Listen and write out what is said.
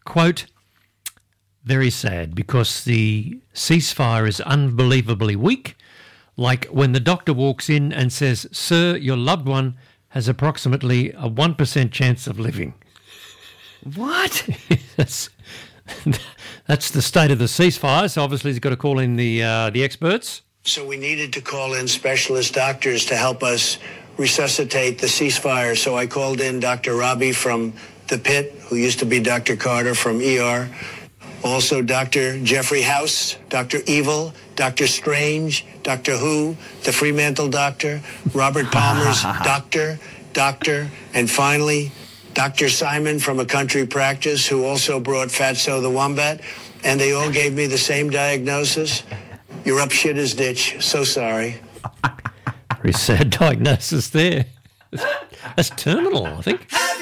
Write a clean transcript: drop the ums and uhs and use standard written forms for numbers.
quote, very sad because the ceasefire is unbelievably weak, like when the doctor walks in and says, "Sir, your loved one has approximately a 1% chance of living." What? That's the state of the ceasefire, so obviously he's got to call in the experts. So we needed to call in specialist doctors to help us resuscitate the ceasefire. So I called in Dr. Robbie from The Pit, who used to be Dr. Carter from ER. Also Dr. Jeffrey House, Dr. Evil, Dr. Strange, Doctor Who, the Fremantle Doctor, Robert Palmer's doctor, and finally, Dr. Simon from A Country Practice, who also brought Fatso the Wombat, and they all gave me the same diagnosis. You're up shitter's ditch. So sorry. Very sad diagnosis there. That's terminal, I think.